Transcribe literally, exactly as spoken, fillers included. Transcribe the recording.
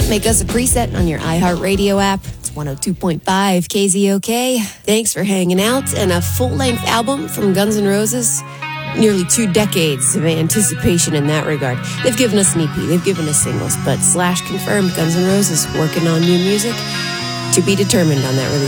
make us a preset on your iHeartRadio app. It's one oh two point five K Z O K. Thanks for hanging out. And a full-length album from Guns N' Roses. Nearly two decades of anticipation in that regard. They've given us an E P, they've given us singles, but Slash confirmed Guns N' Roses working on new music. To be determined on that release.